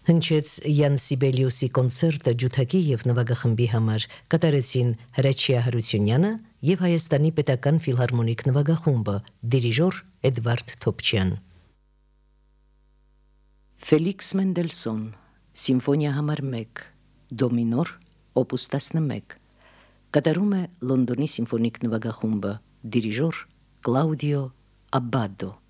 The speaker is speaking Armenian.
Հնչեց Յան Սիբելիուսի կոնցերտը ջութակի եւ նվագախմբի համար, կատարեցին Հրաչյա Հարությունյանը եւ Հայաստանի Պետական Ֆիլհարմոնիկ նվագախումբը, դիրիժոր Էդվարդ Թոփչյան։ Ֆելիքս Մենդելսոն, Սիմֆոնիա համար 1, դո մինոր, օպուս 11, կատարում է Լոնդոնի սիմֆոնիկ նվագախումբը, դիրիժոր Կլաուդիո Աբբադո։